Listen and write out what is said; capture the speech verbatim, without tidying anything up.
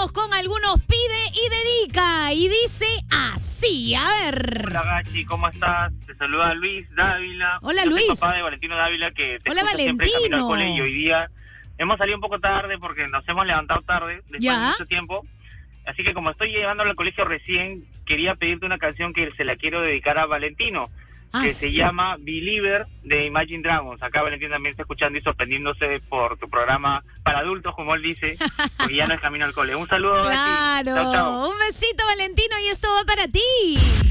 vamos con algunos pide y dedica. Y dice así, a ver. Hola Gachi, ¿cómo estás? Te saluda Luis Dávila. Hola, Yo Luis. soy papá de Valentino Dávila, que te Hola, escucha siempre camino al Valentino. cole, y hoy día hemos salido un poco tarde porque nos hemos levantado tarde después Ya. de mucho tiempo. Así que como estoy llevándolo al colegio recién, quería pedirte una canción que se la quiero dedicar a Valentino, Ah, que sí. se llama Believer de Imagine Dragons. Acá Valentino también está escuchando y sorprendiéndose por tu programa para adultos, como él dice, porque ya no es camino al cole. Un saludo, Gachi. Claro. Chao, chao. Un besito, Valentino, y esto va para ti.